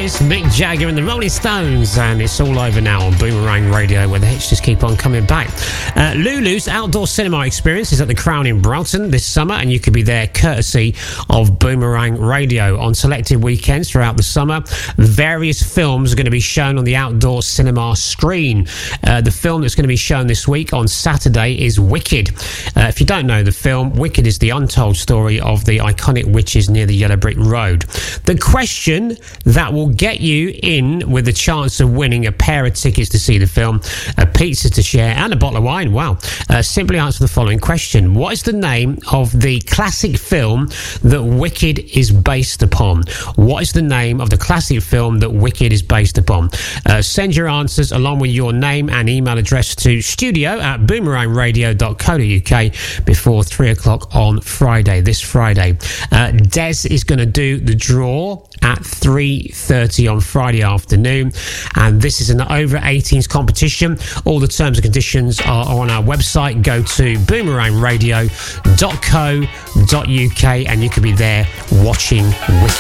is Mick Jagger and the Rolling Stones, and it's all over now on Boomerang Radio, where the hits just keep on coming back. Lulu's outdoor cinema experience is at the Crown in Broughton this summer, and you could be there courtesy of Boomerang Radio. On selected weekends throughout the summer, various films are going to be shown on the outdoor cinema screen. The film that's going to be shown this week on Saturday is Wicked. If you don't know the film, Wicked is the untold story of the iconic witches near the Yellow Brick Road. The question that will get you in with a chance of winning a pair of tickets to see the film, a pizza to share and a bottle of wine, wow, simply answer the following question. What is the name of the classic film that Wicked is based upon? What is the name of the classic film that Wicked is based upon? Send your answers along with your name and email address to studio@boomerangradio.co.uk before 3 o'clock on Friday, this Friday. Des is going to do the draw at 3:30 on Friday afternoon, and this is an over 18s competition. All the terms and conditions are on our website. Go to boomerangradio.co.uk and you can be there watching Wicked.